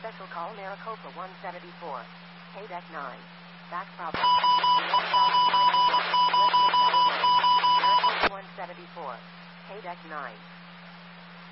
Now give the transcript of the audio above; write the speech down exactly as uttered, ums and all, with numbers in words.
Special call Maricopa one seventy-four. K deck nine. Back problem. Maricopa one seventy-four. K deck nine.